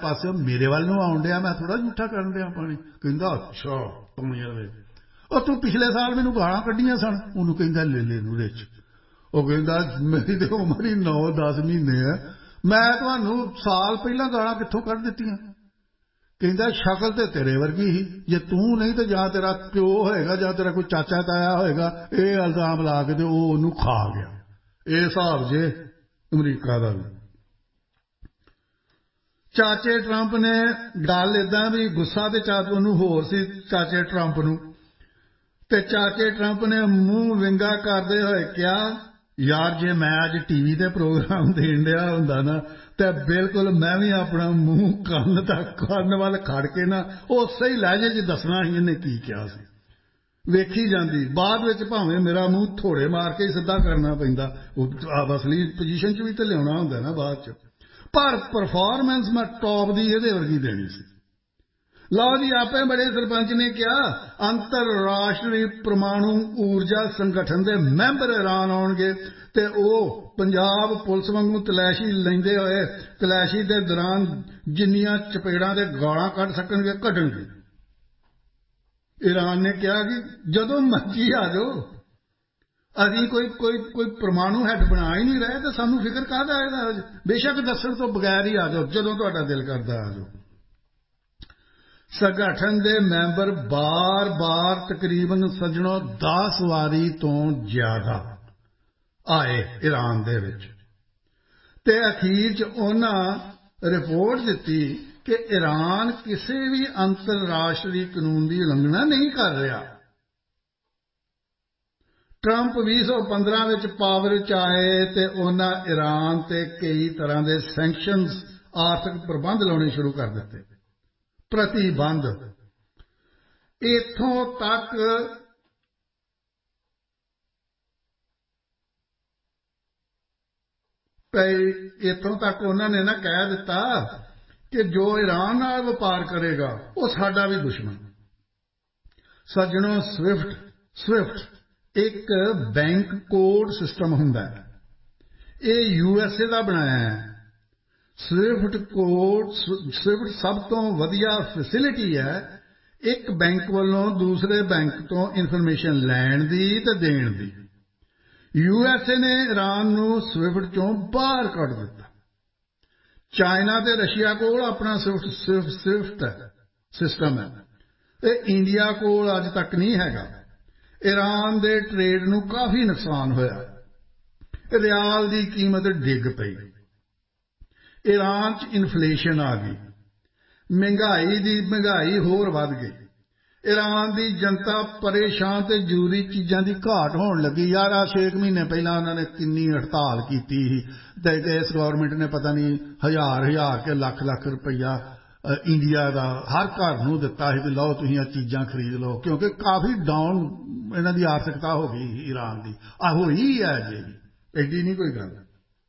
ਪਾਸਿਓਂ ਮੇਰੇ ਵੱਲ ਨੂੰ ਆਉਣ ਡਿਆ, ਮੈਂ ਥੋੜ੍ਹਾ ਝੂਠਾ ਕਰਨ ਡਿਆ ਪਾਣੀ। ਕਹਿੰਦਾ ਅੱਛਾ ਪਾਣੀ ਵਾਲੇ ਉਹ ਤੂੰ ਪਿਛਲੇ ਸਾਲ ਮੈਨੂੰ ਗਾਲਾਂ ਕੱਢੀਆਂ ਸਨ। ਉਹਨੂੰ ਕਹਿੰਦਾ ਲੈ ਨੂੰ ਰਿਚ। ਉਹ ਕਹਿੰਦਾ ਮੇਰੀ ਤਾਂ ਉਮਰ ਹੀ 9-10 ਮਹੀਨੇ ਹੈ, ਮੈਂ ਤੁਹਾਨੂੰ ਸਾਲ ਪਹਿਲਾਂ ਗਾਲਾਂ ਕਿੱਥੋਂ ਕੱਢ ਦਿੱਤੀਆਂ। ਕਹਿੰਦਾ ਸ਼ਕਲ ਤੇ ਤੇਰੇ ਵਰਗੀ ਹੀ, ਜੇ ਤੂੰ ਨਹੀਂ ਤਾਂ ਜਾਂ ਤੇਰਾ ਪਿਓ ਹੋਏਗਾ ਜਾਂ ਤੇਰਾ ਕੋਈ ਚਾਚਾ ਤਾਇਆ ਹੋਏਗਾ। ਇਹ ਇਲਜ਼ਾਮ ਲਾ ਕੇ ਤੇ ਉਹ ਉਹਨੂੰ ਖਾ ਗਿਆ। ਇਹ ਹਿਸਾਬ ਜੇ ਅਮਰੀਕਾ ਦਾ ਵੀ। ਚਾਚੇ ਟਰੰਪ ਨੇ ਗੱਲ ਏਦਾਂ ਵੀ ਗੁੱਸਾ ਤੇ ਉਹਨੂੰ ਹੋਰ ਸੀ ਚਾਚੇ ਟਰੰਪ ਨੂੰ, ਤੇ ਚਾਚੇ ਟਰੰਪ ਨੇ ਮੂੰਹ ਵਿੰਗਾ ਕਰਦੇ ਹੋਏ ਕਿਹਾ ਯਾਰ ਜੇ ਮੈਂ ਅੱਜ ਟੀਵੀ ਤੇ ਪ੍ਰੋਗਰਾਮ ਦੇਣ ਡਿਆ ਹੁੰਦਾ ਨਾ ਤੇ ਬਿਲਕੁਲ ਮੈਂ ਵੀ ਆਪਣਾ ਮੂੰਹ ਕੰਨ ਵੱਲ ਖੜ ਕੇ ਨਾ ਉਸੇ ਹੀ ਲਹਿਜੇ 'ਚ ਦੱਸਣਾ ਸੀ ਇਹਨੇ ਕੀ ਕਿਹਾ ਸੀ। ਵੇਖੀ ਜਾਂਦੀ ਬਾਅਦ ਵਿੱਚ ਭਾਵੇਂ ਮੇਰਾ ਮੂੰਹ ਥੋੜੇ ਮਾਰ ਕੇ ਸਿੱਧਾ ਕਰਨਾ ਪੈਂਦਾ, ਉਹ ਅਸਲੀ ਪੋਜੀਸ਼ਨ 'ਚ ਵੀ ਤੇ ਲਿਆਉਣਾ ਹੁੰਦਾ ਨਾ ਬਾਅਦ 'ਚ, ਪਰ ਪਰਫਾਰਮੈਂਸ ਮੈਂ ਟੌਪ ਦੀ ਇਹਦੇ ਵਰਗੀ ਦੇਣੀ ਸੀ। ਲਓ ਜੀ ਆਪੇ ਬੜੇ ਸਰਪੰਚ ਨੇ ਕਿਹਾ ਅੰਤਰਰਾਸ਼ਟਰੀ ਪਰਮਾਣੂ ਊਰਜਾ ਸੰਗਠਨ ਦੇ ਮੈਂਬਰ ਐਲਾਨ ਆਉਣਗੇ ਤੇ ਉਹ ਪੰਜਾਬ ਪੁਲਿਸ ਵਾਂਗੂ ਤਲਾਸ਼ੀ ਲੈਂਦੇ ਹੋਏ ਤਲਾਸ਼ੀ ਦੇ ਦੌਰਾਨ ਜਿੰਨੀਆਂ ਚਪੇੜਾਂ ਤੇ ਗਾਲਾਂ ਕੱਢ ਸਕਣਗੇ ਕੱਢਣਗੇ। ਈਰਾਨ ਨੇ ਕਿਹਾ ਕਿ ਜਦੋਂ ਮਰਜ਼ੀ ਆ ਜਾਓ, ਅਸੀਂ ਕੋਈ ਪਰਮਾਣੂ ਹੈਡ ਬਣਾ ਹੀ ਨਹੀਂ ਰਹੇ ਤੇ ਸਾਨੂੰ ਫਿਕਰ ਕਾਹਦਾ ਇਹਦਾ, ਬੇਸ਼ੱਕ ਦੱਸਣ ਤੋਂ ਬਗੈਰ ਹੀ ਆ ਜਾਓ, ਜਦੋਂ ਤੁਹਾਡਾ ਦਿਲ ਕਰਦਾ ਆ ਜਾਓ। ਸੰਗਠਨ ਦੇ ਮੈਂਬਰ ਬਾਰ-ਬਾਰ ਤਕਰੀਬਨ ਸੱਜਣੋ 10 ਵਾਰੀ ਤੋਂ ਜ਼ਿਆਦਾ ਆਏ ਈਰਾਨ ਦੇ ਵਿੱਚ ਤੇ ਅਖੀਰ 'ਚ ਉਹਨਾਂ ਰਿਪੋਰਟ ਦਿੱਤੀ ਕਿ ਈਰਾਨ ਕਿਸੇ ਵੀ ਅੰਤਰਰਾਸ਼ਟਰੀ ਕਾਨੂੰਨ ਦੀ ਉਲੰਘਣਾ ਨਹੀਂ ਕਰ ਰਿਹਾ। ਟਰੰਪ 2015 ਵਿੱਚ ਪਾਵਰ 'ਚ ਆਏ ਤੇ ਉਹਨਾਂ ਈਰਾਨ ਤੇ ਕਈ ਤਰ੍ਹਾਂ ਦੇ ਸੈਂਕਸ਼ਨਜ਼ ਆਰਥਿਕ ਪ੍ਰਬੰਧ ਲਾਉਣੇ ਸ਼ੁਰੂ ਕਰ ਦਿੱਤੇ, ਪ੍ਰਤੀਬੰਧ। ਇੱਥੋਂ ਤੱਕ ਉਹਨਾਂ ਨੇ ਨਾ ਕਹਿ ਦਿੱਤਾ ਕਿ ਜੋ ਈਰਾਨ ਨਾਲ ਵਪਾਰ ਕਰੇਗਾ ਉਹ ਸਾਡਾ ਵੀ ਦੁਸ਼ਮਣ। ਸੱਜਣੋ ਸਵਿਫਟ ਇੱਕ ਬੈਂਕ ਕੋਡ ਸਿਸਟਮ ਹੁੰਦਾ ਹੈ, ਇਹ USA ਦਾ ਬਣਾਇਆ ਹੈ। ਸਵਿਫਟ ਸਭ ਤੋਂ ਵਧੀਆ ਫੈਸਿਲਿਟੀ ਹੈ ਇੱਕ ਬੈਂਕ ਵੱਲੋਂ ਦੂਸਰੇ ਬੈਂਕ ਤੋਂ ਇਨਫੋਰਮੇਸ਼ਨ ਲੈਣ ਦੀ ਤੇ ਦੇਣ ਦੀ। USA ਨੇ ਈਰਾਨ ਨੂੰ ਸਵਿਫਟ ਚੋਂ ਬਾਹਰ ਕੱਢ ਦਿੱਤਾ। ਚਾਈਨਾ ਤੇ ਰਸ਼ੀਆ ਕੋਲ ਆਪਣਾ ਸਵਿਫਟ ਸਿਸਟਮ ਹੈ ਤੇ ਇੰਡੀਆ ਕੋਲ ਅੱਜ ਤੱਕ ਨਹੀਂ ਹੈਗਾ। ਈਰਾਨ ਦੇ ਟ੍ਰੇਡ ਨੂੰ ਕਾਫੀ ਨੁਕਸਾਨ ਹੋਇਆ, ਰਿਆਲ ਦੀ ਕੀਮਤ ਡਿੱਗ ਪਈ, ਈਰਾਨ 'ਚ ਇਨਫਲੇਸ਼ਨ ਆ ਗਈ, ਮਹਿੰਗਾਈ ਹੋਰ ਵੱਧ ਗਈ, ਈਰਾਨ ਦੀ ਜਨਤਾ ਪਰੇਸ਼ਾਨ ਤੇ ਜ਼ਰੂਰੀ ਚੀਜ਼ਾਂ ਦੀ ਘਾਟ ਹੋਣ ਲੱਗੀ। ਯਾਰ 6 ਮਹੀਨੇ ਪਹਿਲਾਂ ਉਹਨਾਂ ਨੇ ਕਿੰਨੀ ਹੜਤਾਲ ਕੀਤੀ ਸੀ ਤੇ ਇਸ ਗਵਰਨਮੈਂਟ ਨੇ ਪਤਾ ਨਹੀਂ ਹਜ਼ਾਰ ਕੇ ਲੱਖ ਰੁਪਈਆ ਇੰਡੀਆ ਦਾ ਹਰ ਘਰ ਨੂੰ ਦਿੱਤਾ ਸੀ ਵੀ ਲਓ ਤੁਸੀਂ ਇਹ ਚੀਜ਼ਾਂ ਖਰੀਦ ਲਓ, ਕਿਉਂਕਿ ਕਾਫੀ ਡਾਊਨ ਇਹਨਾਂ ਦੀ ਆਰਥਿਕਤਾ ਹੋ ਗਈ ਈਰਾਨ ਦੀ। ਹੋਈ ਹੈ ਜੀ, ਐਡੀ ਨਹੀਂ ਕੋਈ ਗੱਲ।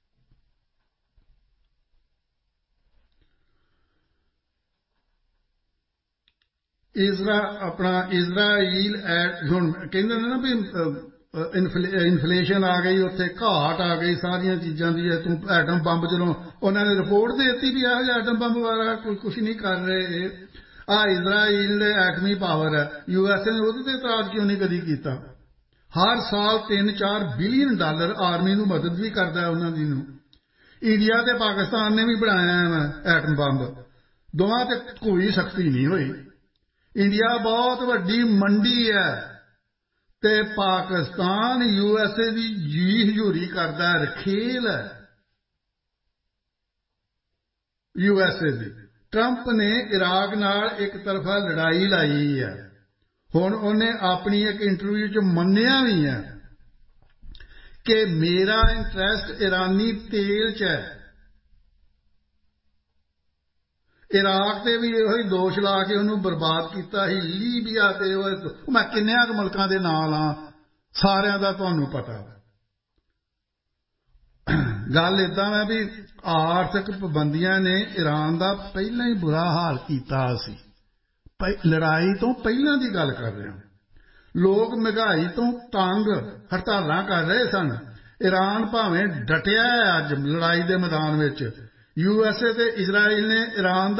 ਇਜ਼ਰਾਈਲ ਹੁਣ ਕਹਿੰਦੇ ਨੇ ਨਾ ਵੀ ਇਨਫਲੇਸ਼ਨ ਆ ਗਈ, ਉੱਥੇ ਘਾਟ ਆ ਗਈ ਸਾਰੀਆਂ ਚੀਜ਼ਾਂ ਦੀ। ਤੂੰ ਐਟਮ ਬੰਬ ਚਲੋਂ ਉਹਨਾਂ ਨੇ ਰਿਪੋਰਟ ਦੇ ਦਿੱਤੀ ਵੀ ਇਹੋ ਜਿਹਾ ਐਟਮ ਬੰਬ ਵਾਲਾ ਕੁਛ ਨਹੀਂ ਕਰ ਰਹੇ। ਇਜ਼ਰਾਈਲ ਦੇ ਐਟਮੀ ਪਾਵਰ ਹੈ, USA ਨੇ ਉਹਦੇ ਤੇ ਇਤਰਾਜ਼ ਕਿਉਂ ਨਹੀਂ ਕਦੀ ਕੀਤਾ। ਹਰ ਸਾਲ $3-4 ਬਿਲੀਅਨ ਆਰਮੀ ਨੂੰ ਮਦਦ ਵੀ ਕਰਦਾ ਉਹਨਾਂ ਦੀ ਨੂੰ। ਇੰਡੀਆ ਤੇ ਪਾਕਿਸਤਾਨ ਨੇ ਵੀ ਬਣਾਇਆ ਐਟਮ ਬੰਬ, ਦੋਵਾਂ ਤੇ ਕੋਈ ਸਖਤੀ ਨਹੀਂ ਹੋਈ। ਇੰਡੀਆ ਬਹੁਤ ਵੱਡੀ ਮੰਡੀ ਹੈ ਤੇ ਪਾਕਿਸਤਾਨ USA ਦੀ ਜੀ ਹਜ਼ੂਰੀ ਕਰਦਾ, ਰਖੇਲ ਹੈ USA ਦੀ। ਟਰੰਪ ਨੇ ਇਰਾਕ ਨਾਲ ਇੱਕ ਤਰਫਾ ਲੜਾਈ ਲਾਈ ਹੈ। ਹੁਣ ਉਹਨੇ ਆਪਣੀ ਇੱਕ ਇੰਟਰਵਿਊ 'ਚ ਮੰਨਿਆ ਵੀ ਹੈ ਕਿ ਮੇਰਾ ਇੰਟਰਸਟ ਇਰਾਨੀ ਤੇਲ 'ਚ ਹੈ। ਇਰਾਕ ਤੇ ਵੀ ਇਹੋ ਹੀ ਦੋਸ਼ ਲਾ ਕੇ ਉਹਨੂੰ ਬਰਬਾਦ ਕੀਤਾ ਸੀ, ਲੀਬੀਆ ਤੇ ਮੈਂ ਕਿੰਨਿਆਂ ਕੁ ਮੁਲਕਾਂ ਦੇ ਨਾਂ ਲਾਂ, ਸਾਰਿਆਂ ਦਾ ਤੁਹਾਨੂੰ ਪਤਾ। ਗੱਲ ਏਦਾਂ ਹੈ ਵੀ ਆਰਥਿਕ ਪਾਬੰਦੀਆਂ ਨੇ ਈਰਾਨ ਦਾ ਪਹਿਲਾਂ ਹੀ ਬੁਰਾ ਹਾਲ ਕੀਤਾ ਸੀ। ਲੜਾਈ ਤੋਂ ਪਹਿਲਾਂ ਦੀ ਗੱਲ ਕਰ ਰਿਹਾ। ਲੋਕ ਮਹਿੰਗਾਈ ਤੋਂ ਤੰਗ ਹੜਤਾਲਾਂ ਕਰ ਰਹੇ ਸਨ। ਈਰਾਨ ਭਾਵੇਂ ਡਟਿਆ ਅੱਜ ਲੜਾਈ ਦੇ ਮੈਦਾਨ ਵਿੱਚ। USA ਤੇ ਇਜ਼ਰਾਈਲ ਨੇ ਈਰਾਨ